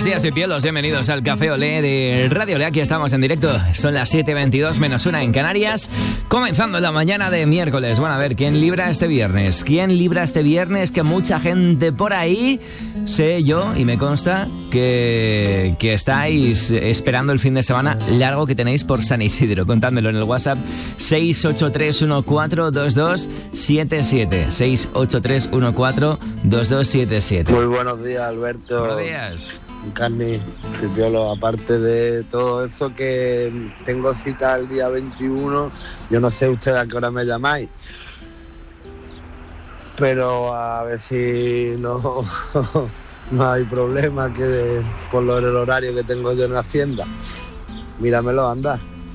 días, pipiolos. Bienvenidos al Café Olé de Radio Olé. Aquí estamos en directo. Son las 7:22 menos 1 en Canarias. Comenzando la mañana de miércoles. Bueno, a ver, ¿quién libra este viernes? ¿Quién libra este viernes? Que mucha gente por ahí, sé yo y me consta que estáis esperando el fin de semana largo que tenéis por San Isidro. Contádmelo en el WhatsApp 683142277. 683142277. Muy buenos días, Alberto. Buenos días. Carni, Pipiolo, aparte de todo eso que tengo cita el día 21, yo no sé ustedes a qué hora me llamáis, pero a ver si no hay problema que por el horario que tengo yo en la hacienda. Míramelo, anda.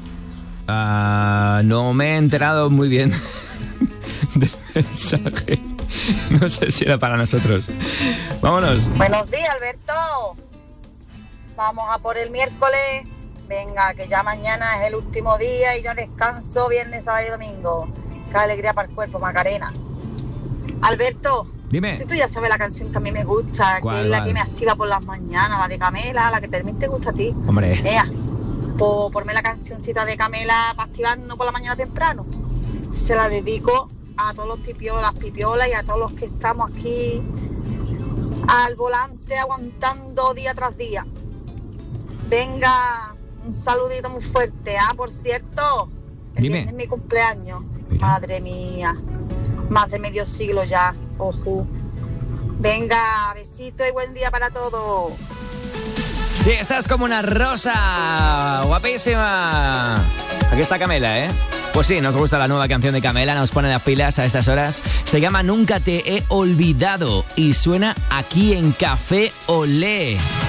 No me he enterado muy bien del mensaje. No sé si era para nosotros. Vámonos. Buenos días, Alberto. Vamos a por el miércoles. Venga, que ya mañana es el último día y ya descanso viernes, sábado y domingo. Qué alegría para el cuerpo, Macarena. Alberto, dime. Si tú ya sabes la canción que a mí me gusta, que es la que me activa por las mañanas, la de Camela, la que también te gusta a ti. Hombre. Pues ponme la cancioncita de Camela para activarnos por la mañana temprano. Se la dedico a todos los pipiolas, las pipiolas y a todos los que estamos aquí al volante aguantando día tras día. Venga, un saludito muy fuerte. Por cierto, el viernes es mi cumpleaños. Mira. Madre mía, más de medio siglo ya. Ojo. Venga, besito y buen día para todos. Sí, estás como una rosa, guapísima. Aquí está Camela, ¿eh? Pues sí, nos gusta la nueva canción de Camela, nos pone las pilas a estas horas. Se llama Nunca te he olvidado y suena aquí en Café Olé.